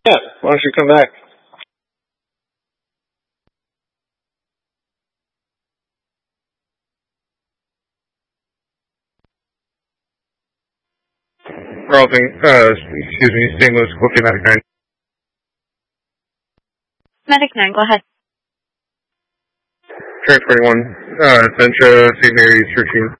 Yeah, why don't you come back? Carlton, excuse me, St. Louis, Quilty Medic 9. Medic 9, go ahead. Train 21, Centra, St. Mary's, 13.